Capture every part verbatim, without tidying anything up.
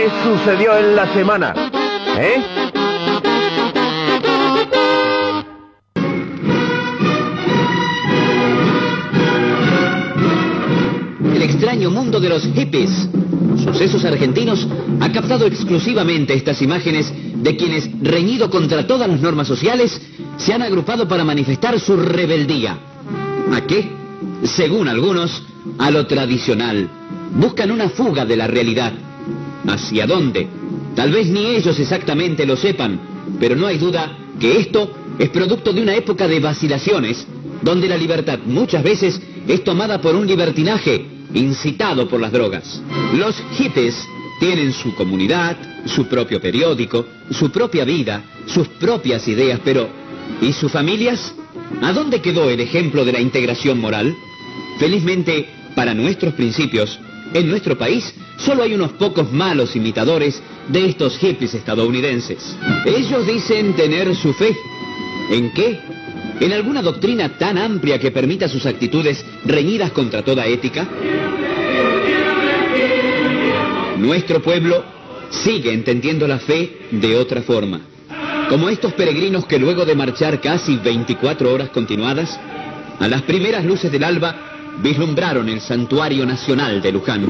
¿Qué sucedió en la semana? ¿Eh? El extraño mundo de los hippies. Sucesos Argentinos ha captado exclusivamente estas imágenes de quienes, reñido contra todas las normas sociales, se han agrupado para manifestar su rebeldía. ¿A qué? Según algunos, a lo tradicional. Buscan una fuga de la realidad. ¿Hacia dónde? Tal vez ni ellos exactamente lo sepan, pero no hay duda que esto es producto de una época de vacilaciones, donde la libertad muchas veces es tomada por un libertinaje incitado por las drogas. Los hippies tienen su comunidad, su propio periódico, su propia vida, sus propias ideas, pero ¿y sus familias? ¿A dónde quedó el ejemplo de la integración moral? Felizmente, para nuestros principios, en nuestro país solo hay unos pocos malos imitadores de estos hippies estadounidenses. Ellos dicen tener su fe. ¿En qué? ¿En alguna doctrina tan amplia que permita sus actitudes reñidas contra toda ética? Nuestro pueblo sigue entendiendo la fe de otra forma. Como estos peregrinos que luego de marchar casi veinticuatro horas continuadas, a las primeras luces del alba, vislumbraron el Santuario Nacional de Luján.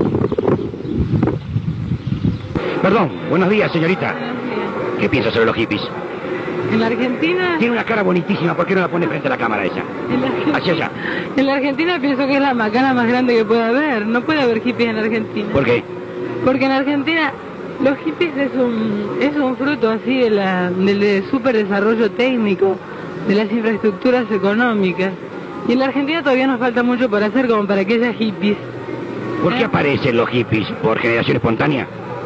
Perdón, buenos días, señorita. ¿Qué piensa sobre los hippies? ¿En la Argentina? Tiene una cara bonitísima, ¿por qué no la pone frente a la cámara ella? En la Argentina, hacia allá. En la Argentina pienso que es la macana más grande que puede haber. No puede haber hippies en la Argentina. ¿Por qué? Porque en Argentina los hippies es un, es un fruto así de la, del de super desarrollo técnico, de las infraestructuras económicas. Y en la Argentina todavía nos falta mucho por hacer como para que haya hippies. ¿Por qué aparecen los hippies? ¿Por generación espontánea?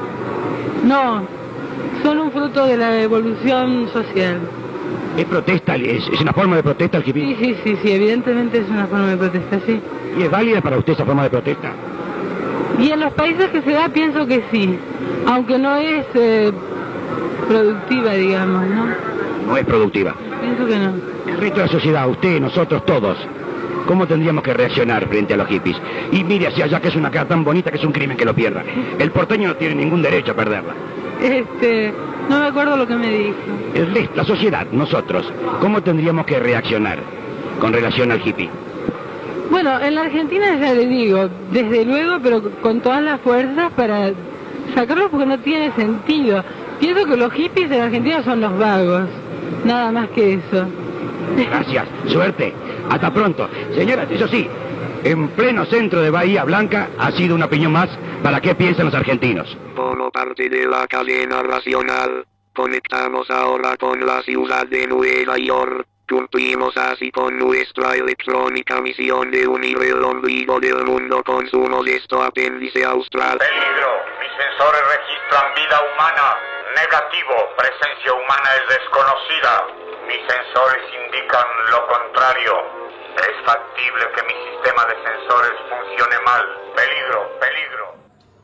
No, son un fruto de la evolución social. ¿Es protesta? ¿Es, es una forma de protesta el hippie? Sí, sí, sí, sí, evidentemente es una forma de protesta, sí. ¿Y es válida para usted esa forma de protesta? Y en los países que se da pienso que sí, aunque no es eh, productiva, digamos, ¿no? No es productiva. Pienso que no. El resto de la sociedad, usted, nosotros, todos, ¿cómo tendríamos que reaccionar frente a los hippies? Y mire hacia allá, que es una cara tan bonita que es un crimen que lo pierda. El porteño no tiene ningún derecho a perderla. Este, no me acuerdo lo que me dijo. El resto, la sociedad, nosotros, ¿cómo tendríamos que reaccionar con relación al hippie? Bueno, en la Argentina ya le digo, desde luego, pero con todas las fuerzas para sacarlos porque no tiene sentido. Pienso que los hippies en Argentina son los vagos, nada más que eso. Gracias, suerte, hasta pronto. Señoras, eso sí, en pleno centro de Bahía Blanca ha sido una opinión más para qué piensan los argentinos. Por parte de la cadena racional, conectamos ahora con la ciudad de Nueva York. Cumplimos así con nuestra electrónica misión de unir el ombligo del mundo con su modesto apéndice austral. Peligro, mis sensores registran vida humana. Negativo, presencia humana es desconocida. Mis sensores indican lo contrario. Es factible que mi sistema de sensores funcione mal. Peligro, peligro.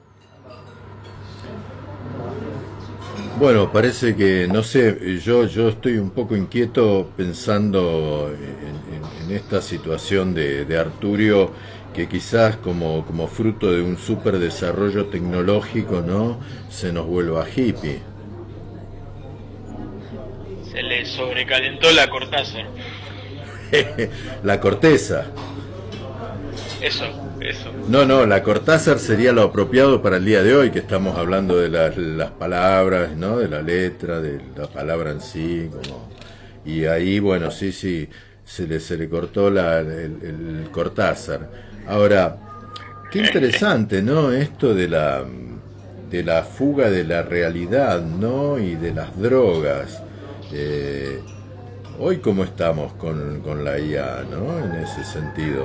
Bueno, parece que, no sé, yo yo estoy un poco inquieto pensando en, en, en esta situación de, de Arturio, que quizás como, como fruto de un super desarrollo tecnológico, ¿no?, se nos vuelva hippie. Se le sobrecalentó la Cortázar. La corteza. Eso, eso. No, no, la Cortázar sería lo apropiado para el día de hoy, que estamos hablando de las, las palabras, ¿no?, de la letra, de la palabra en sí, como, y ahí, bueno, sí, sí, se le, se le cortó la, el, el Cortázar. Ahora, qué interesante, ¿no?, esto de la, de la fuga de la realidad, ¿no?, y de las drogas. Eh, hoy, ¿cómo estamos con, con la I A, ¿no?, en ese sentido?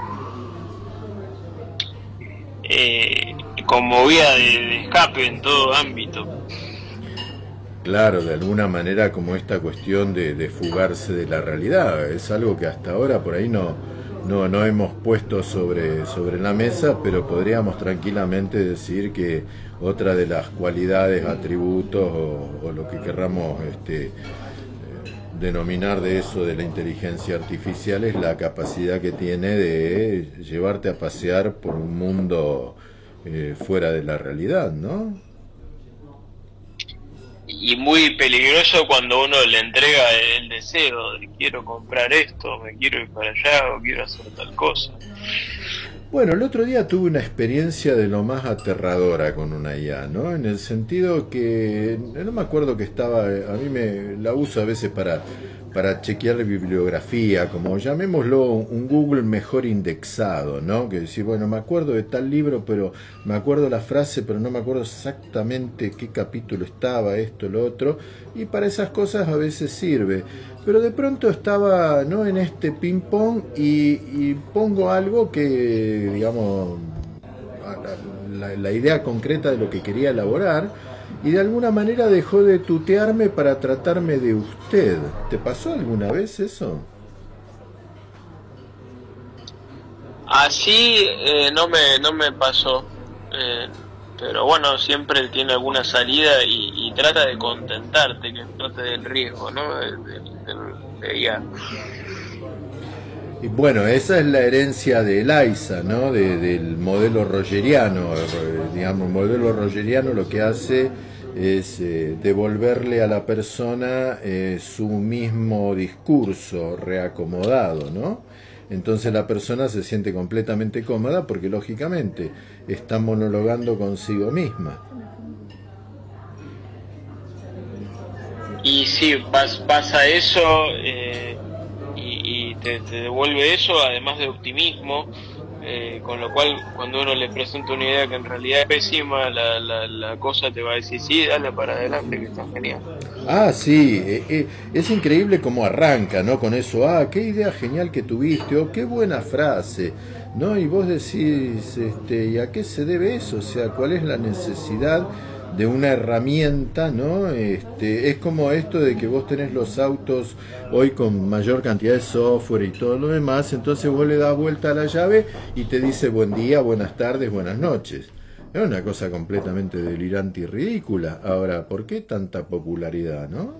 Eh, como vía de, de escape en todo ámbito. Claro, de alguna manera como esta cuestión de, de fugarse de la realidad, es algo que hasta ahora por ahí no, no, no hemos puesto sobre, sobre la mesa, pero podríamos tranquilamente decir que otra de las cualidades, atributos o, o lo que querramos este, eh, denominar de eso de la inteligencia artificial es la capacidad que tiene de llevarte a pasear por un mundo eh, fuera de la realidad, ¿no? y muy peligroso cuando uno le entrega el deseo de quiero comprar esto, me quiero ir para allá o quiero hacer tal cosa. Bueno, el otro día tuve una experiencia de lo más aterradora con una I A, ¿no? En el sentido que, no me acuerdo que estaba, a mí me la uso a veces para, para chequear bibliografía, como llamémoslo un Google mejor indexado, ¿no? Que decir, bueno, me acuerdo de tal libro, pero me acuerdo la frase, pero no me acuerdo exactamente qué capítulo estaba, esto, lo otro, y para esas cosas a veces sirve. Pero de pronto estaba, ¿no?, en este ping pong y, y pongo algo que, digamos, la, la idea concreta de lo que quería elaborar, y de alguna manera dejó de tutearme para tratarme de usted. ¿Te pasó alguna vez eso? Así eh, no me no me pasó, eh, pero bueno, siempre tiene alguna salida y, y trata de contentarte, que trate del riesgo, ¿no? De, de, de, de I A. Y bueno, esa es la herencia de Eliza, ¿no? De, del modelo rogeriano. Digamos, el modelo rogeriano lo que hace es eh, devolverle a la persona eh, su mismo discurso reacomodado, ¿no? Entonces la persona se siente completamente cómoda porque lógicamente está monologando consigo misma. Y sí, pas, pasa eso eh, y, y te, te devuelve eso, además de optimismo, eh, con lo cual cuando uno le presenta una idea que en realidad es pésima, la, la, la cosa te va a decir, sí, dale para adelante, que está genial. Ah, sí, eh, eh, es increíble cómo arranca, ¿no? Con eso, ah, qué idea genial que tuviste, o qué buena frase, ¿no? Y vos decís, este, ¿y a qué se debe eso? O sea, ¿cuál es la necesidad de una herramienta, ¿no? Este, es como esto de que vos tenés los autos hoy con mayor cantidad de software y todo lo demás, entonces vos le das vuelta a la llave y te dice buen día, buenas tardes, buenas noches. Es una cosa completamente delirante y ridícula. Ahora, ¿por qué tanta popularidad, no?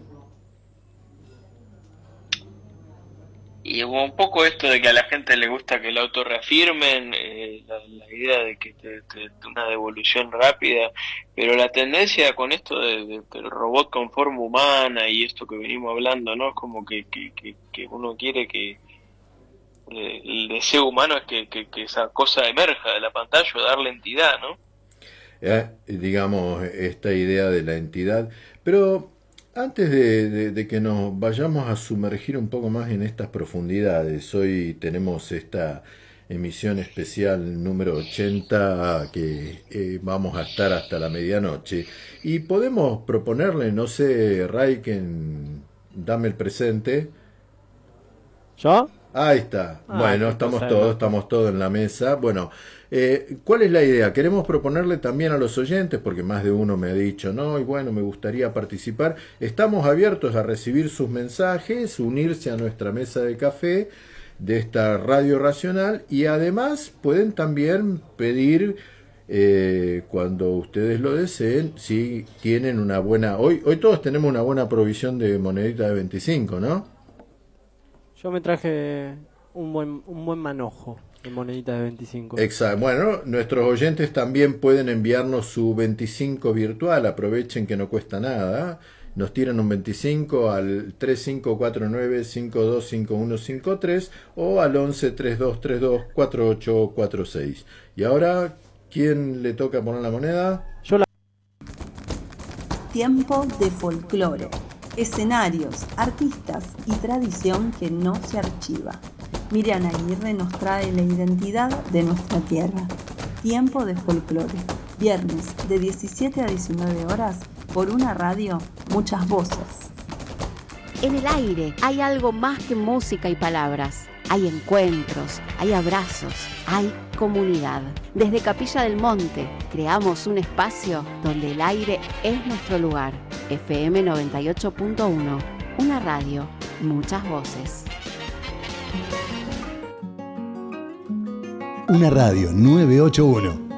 Y un poco esto de que a la gente le gusta que el auto reafirmen, eh, la, la idea de que te, te, una devolución rápida, pero la tendencia con esto de, de, del robot con forma humana y esto que venimos hablando, ¿no? Es como que, que, que, que uno quiere que eh, el deseo humano es que, que, que esa cosa emerja de la pantalla o darle entidad, ¿no? Eh, digamos, esta idea de la entidad, pero antes de, de, de que nos vayamos a sumergir un poco más en estas profundidades, hoy tenemos esta emisión especial número ochenta que eh, vamos a estar hasta la medianoche y podemos proponerle, no sé, Raiken, dame el presente. ¿Yo? Ahí está. Ah, bueno, estamos todos, estamos todos en la mesa. Bueno, eh, ¿cuál es la idea? Queremos proponerle también a los oyentes, porque más de uno me ha dicho, no, y bueno, me gustaría participar. Estamos abiertos a recibir sus mensajes, unirse a nuestra mesa de café de esta Radio Racional y además pueden también pedir, eh, cuando ustedes lo deseen, si tienen una buena... Hoy, hoy todos tenemos una buena provisión de monedita de veinticinco, ¿no? Yo me traje un buen un buen manojo de moneditas de veinticinco. Exacto. Bueno, nuestros oyentes también pueden enviarnos su veinticinco virtual. Aprovechen que no cuesta nada. Nos tiran un veinticinco al tres cinco cuatro nueve cinco dos cinco uno cinco tres o al once treinta y dos treinta y dos cuarenta y ocho cuarenta y seis. Y ahora, ¿quién le toca poner la moneda? Yo la... Tiempo de folclore. Escenarios, artistas y tradición que no se archiva. Miriam Aguirre nos trae la identidad de nuestra tierra. Tiempo de folclore. Viernes de diecisiete a diecinueve horas por una radio, muchas voces. En el aire hay algo más que música y palabras. Hay encuentros, hay abrazos, hay comunidad. Desde Capilla del Monte creamos un espacio donde el aire es nuestro lugar. F M noventa y ocho punto uno, una radio, muchas voces. Una radio nueve ocho uno.